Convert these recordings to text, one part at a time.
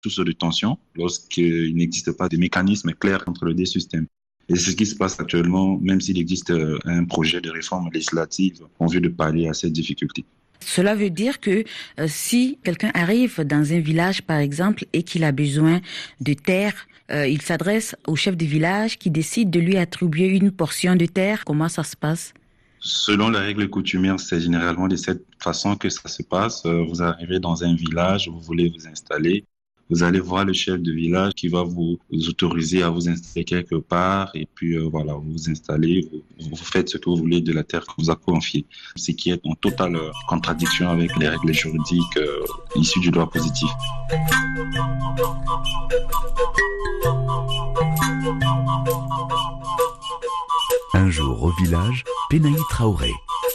source de tension lorsqu'il n'existe pas de mécanisme clair entre les deux systèmes. Et c'est ce qui se passe actuellement, même s'il existe un projet de réforme législative en vue de pallier à cette difficulté. Cela veut dire que si quelqu'un arrive dans un village, par exemple, et qu'il a besoin de terre, il s'adresse au chef de village qui décide de lui attribuer une portion de terre. Comment ça se passe? Selon les règles coutumières, c'est généralement de cette façon que ça se passe. Vous arrivez dans un village, vous voulez vous installer. Vous allez voir le chef de village qui va vous autoriser à vous installer quelque part et puis voilà, vous vous installez, vous faites ce que vous voulez de la terre que vous a confiée. Ce qui est en totale contradiction avec les règles juridiques issues du droit positif. Un jour au village, Penaï Traoré.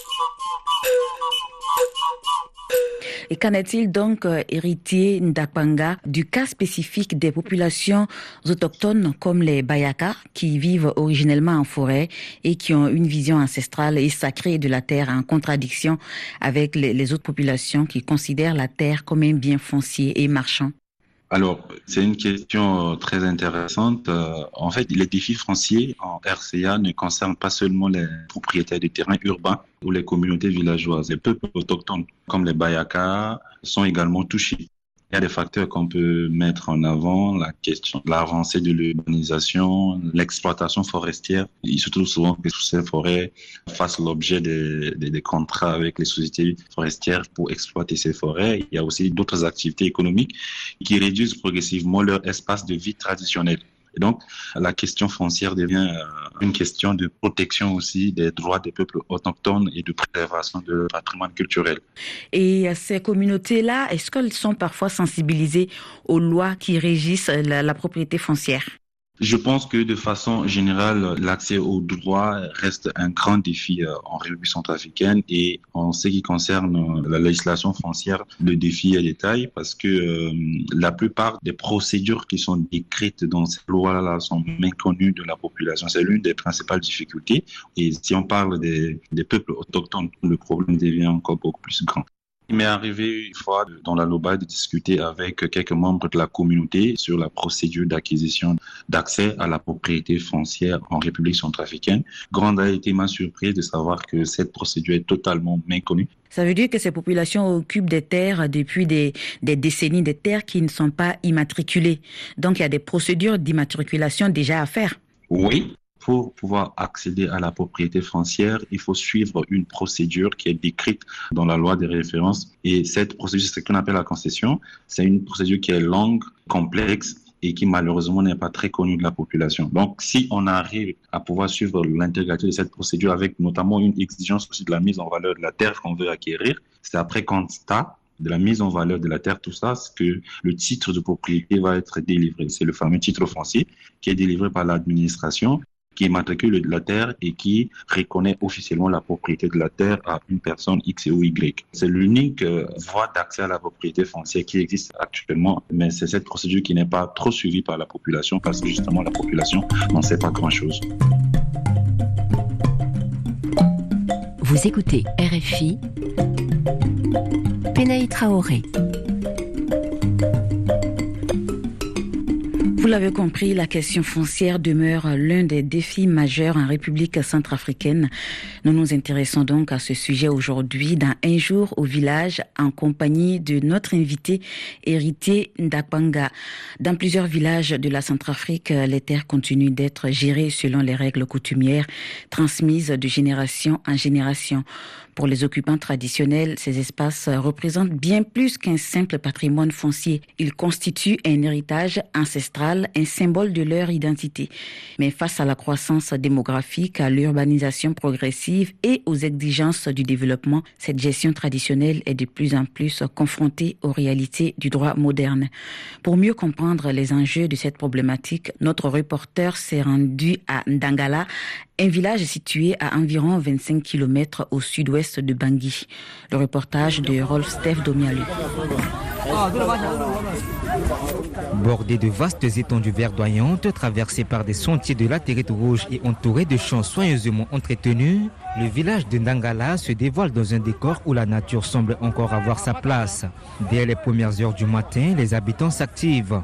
Et qu'en est-il donc, héritier Ndakpanga, du cas spécifique des populations autochtones comme les Bayaka, qui vivent originellement en forêt et qui ont une vision ancestrale et sacrée de la terre, en contradiction avec les autres populations qui considèrent la terre comme un bien foncier et marchand? Alors, c'est une question très intéressante. En fait, les défis fonciers en RCA ne concernent pas seulement les propriétaires de terrains urbains ou les communautés villageoises. Les peuples autochtones, comme les Bayaka, sont également touchés. Il y a des facteurs qu'on peut mettre en avant, la question de l'avancée de l'urbanisation, l'exploitation forestière. Il se trouve souvent que ces forêts fassent l'objet des contrats avec les sociétés forestières pour exploiter ces forêts. Il y a aussi d'autres activités économiques qui réduisent progressivement leur espace de vie traditionnel. Et donc, la question foncière devient une question de protection aussi des droits des peuples autochtones et de préservation de leur patrimoine culturel. Et ces communautés-là, est-ce qu'elles sont parfois sensibilisées aux lois qui régissent la propriété foncière? Je pense que de façon générale, l'accès aux droits reste un grand défi en République centrafricaine et en ce qui concerne la législation foncière, le défi est de taille parce que la plupart des procédures qui sont décrites dans ces lois-là sont méconnues de la population. C'est l'une des principales difficultés et si on parle des peuples autochtones, le problème devient encore beaucoup plus grand. Il m'est arrivé une fois dans la Loba de discuter avec quelques membres de la communauté sur la procédure d'acquisition d'accès à la propriété foncière en République centrafricaine. Grande a été ma surprise de savoir que cette procédure est totalement méconnue. Ça veut dire que ces populations occupent des terres depuis des décennies, des terres qui ne sont pas immatriculées. Donc il y a des procédures d'immatriculation déjà à faire. Oui. Pour pouvoir accéder à la propriété foncière, il faut suivre une procédure qui est décrite dans la loi des références. Et cette procédure, c'est ce qu'on appelle la concession. C'est une procédure qui est longue, complexe et qui malheureusement n'est pas très connue de la population. Donc, si on arrive à pouvoir suivre l'intégralité de cette procédure avec notamment une exigence aussi de la mise en valeur de la terre qu'on veut acquérir, c'est après constat de la mise en valeur de la terre, tout ça, c'est que le titre de propriété va être délivré. C'est le fameux titre foncier qui est délivré par l'administration, qui immatricule la terre et qui reconnaît officiellement la propriété de la terre à une personne X ou Y. C'est l'unique voie d'accès à la propriété foncière qui existe actuellement, mais c'est cette procédure qui n'est pas trop suivie par la population parce que justement la population n'en sait pas grand-chose. Vous écoutez RFI, Penaï Traoré. Vous l'avez compris, la question foncière demeure l'un des défis majeurs en République centrafricaine. Nous nous intéressons donc à ce sujet aujourd'hui dans Un jour au village en compagnie de notre invité héritier Ndakpanga. Dans plusieurs villages de la Centrafrique, les terres continuent d'être gérées selon les règles coutumières transmises de génération en génération. Pour les occupants traditionnels, ces espaces représentent bien plus qu'un simple patrimoine foncier. Ils constituent un héritage ancestral, un symbole de leur identité. Mais face à la croissance démographique, à l'urbanisation progressive et aux exigences du développement, cette gestion traditionnelle est de plus en plus confrontée aux réalités du droit moderne. Pour mieux comprendre les enjeux de cette problématique, notre reporter s'est rendu à Ndangala, un village situé à environ 25 km au sud-ouest de Bangui. Le reportage de Rolf Steph Domialu. Bordé de vastes étendues verdoyantes, traversées par des sentiers de latérite rouge et entouré de champs soigneusement entretenus, le village de Ndangala se dévoile dans un décor où la nature semble encore avoir sa place. Dès les premières heures du matin, les habitants s'activent.